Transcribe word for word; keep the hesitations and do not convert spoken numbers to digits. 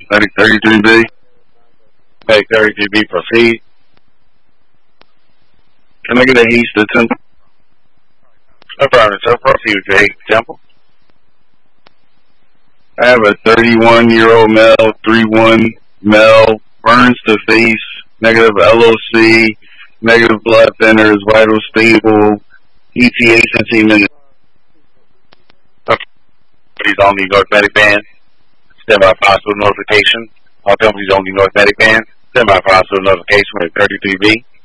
Medic thirty-three B. Medic thirty-three B, proceed. Can I get a haste to Temple? No problem, sir. Proceed with your haste to Temple. I have a thirty-one-year-old male, three one male, burns to face, negative L O C, negative blood thinners, vital stable, E T A sixteen minutes. Companies on New York Medic Band. Stand by for hospital notification. All companies on New York Medic Band. Stand by for hospital notification with thirty-three B.